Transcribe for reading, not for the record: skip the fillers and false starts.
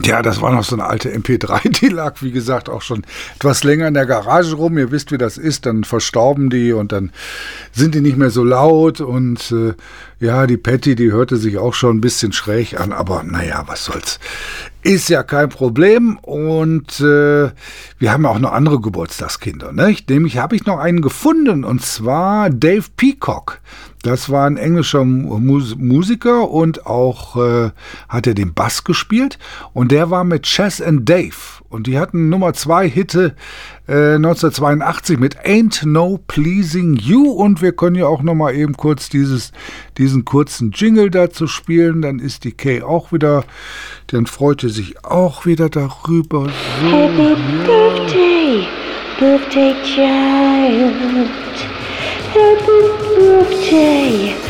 Ja, das war noch so eine alte MP3, die lag, wie gesagt, auch schon etwas länger in der Garage rum. Ihr wisst, wie das ist, dann verstauben die und dann sind die nicht mehr so laut und ja, die Patty, die hörte sich auch schon ein bisschen schräg an, aber naja, was soll's. Ist ja kein Problem und wir haben ja auch noch andere Geburtstagskinder, ne? Nämlich habe ich noch einen gefunden und zwar Dave Peacock. Das war ein englischer Musiker und auch hat er den Bass gespielt und der war mit Chas and Dave und die hatten Nummer 2 Hitte 1982 mit Ain't No Pleasing You und wir können ja auch noch mal eben kurz diesen kurzen Jingle dazu spielen, dann ist die Kay auch wieder, dann freut sie sich auch wieder darüber. So, Happy Birthday, Birthday Child, Happy Birthday